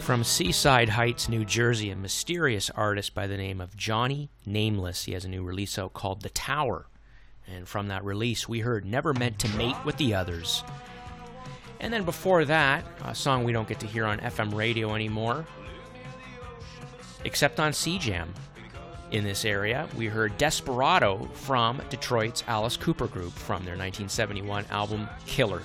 From Seaside Heights, New Jersey, a mysterious artist by the name of Johnny Nameless. He has a new release out called The Tower. And from that release, we heard Never Meant to Mate with the Others. And then before that, a song we don't get to hear on FM radio anymore, except on CJAM. In this area, we heard Desperado from Detroit's Alice Cooper Group from their 1971 album Killer.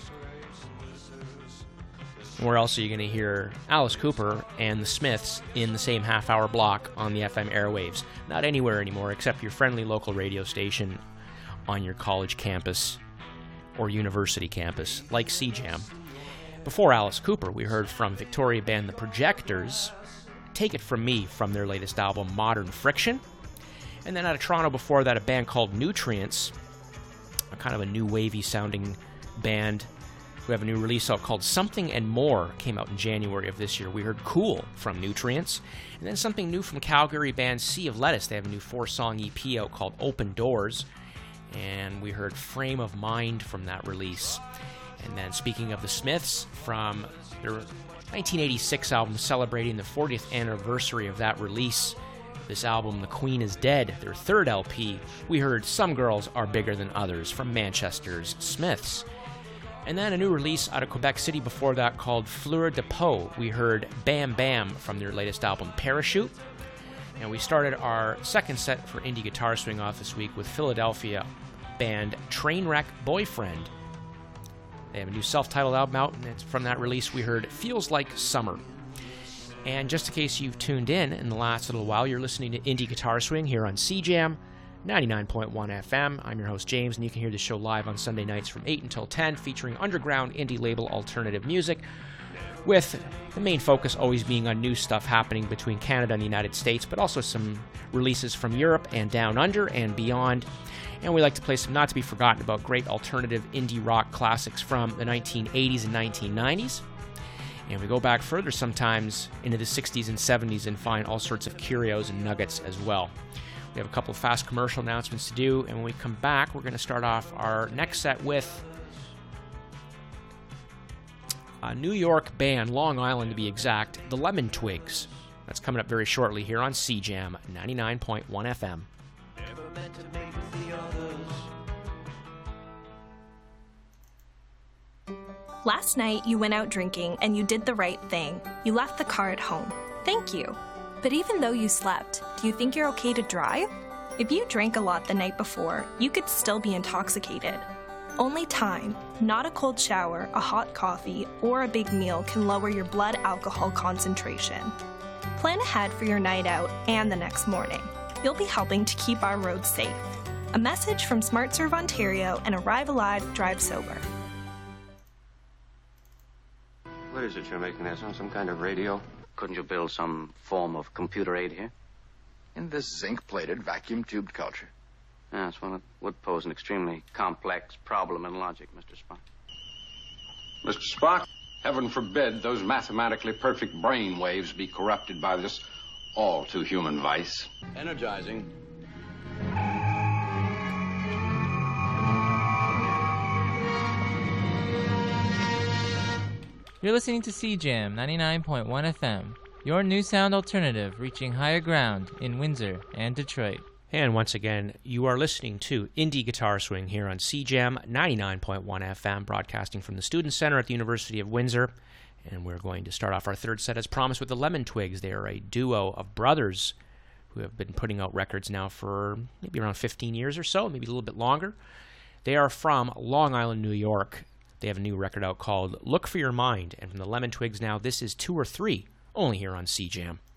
Where else are you going to hear Alice Cooper and the Smiths in the same half-hour block on the FM airwaves? Not anywhere anymore except your friendly local radio station on your college campus or university campus, like CJAM. Before Alice Cooper, we heard from Victoria band The Projectors, Take It From Me from their latest album Modern Friction. And then out of Toronto before that, a band called Nutrients, a kind of a new wavy sounding band who have a new release out called Something and More, came out in January of this year. We heard Cool from Nutrients, and then something new from Calgary band Sea of Lettuce. They have a new 4-song EP out called Open Doors, and we heard Frame of Mind from that release. And then speaking of the Smiths, from their 1986 album celebrating the 40th anniversary of that release, this album, The Queen Is Dead, their third LP, we heard Some Girls Are Bigger Than Others from Manchester's Smiths. And then a new release out of Quebec City before that called Fleur de Peau. We heard Bam Bam from their latest album, Parachute. And we started our second set for Indie Guitar Swing off this week with Philadelphia band Trainwreck Boyfriend. They have a new self-titled album out, and from that release we heard Feels Like Summer. And just in case you've tuned in the last little while, you're listening to Indie Guitar Swing here on CJAM 99.1 FM. I'm your host, James, and you can hear the show live on Sunday nights from 8 until 10, featuring underground indie label alternative music, with the main focus always being on new stuff happening between Canada and the United States, but also some releases from Europe and down under and beyond. And we like to play some not to be forgotten about great alternative indie rock classics from the 1980s and 1990s. And we go back further sometimes into the 60s and 70s and find all sorts of curios and nuggets as well. We have a couple of fast commercial announcements to do, and when we come back, we're going to start off our next set with a New York band, Long Island to be exact, the Lemon Twigs. That's coming up very shortly here on CJAM 99.1 FM. Last night, you went out drinking and you did the right thing. You left the car at home. Thank you. But even though you slept, do you think you're okay to drive? If you drank a lot the night before, you could still be intoxicated. Only time, not a cold shower, a hot coffee, or a big meal can lower your blood alcohol concentration. Plan ahead for your night out and the next morning. You'll be helping to keep our roads safe. A message from SmartServe Ontario and Arrive Alive, Drive Sober. What is it you're making there? Some kind of radio? Couldn't you build some form of computer aid here? In this zinc-plated, vacuum-tubed culture. Yes, well, it would pose an extremely complex problem in logic, Mr. Spock. Mr. Spock, heaven forbid those mathematically perfect brain waves be corrupted by this all-too-human vice. Energizing. You're listening to CJAM 99.1 FM, your new sound alternative reaching higher ground in Windsor and Detroit. And once again, you are listening to Indie Guitar Swing here on CJAM 99.1 FM, broadcasting from the Student Center at the University of Windsor. And we're going to start off our third set as promised with the Lemon Twigs. They are a duo of brothers who have been putting out records now for maybe around 15 years or so, maybe a little bit longer. They are from Long Island, New York. They have a new record out called Look for Your Mind. And from the Lemon Twigs now, this is 2 or 3, only here on CJAM.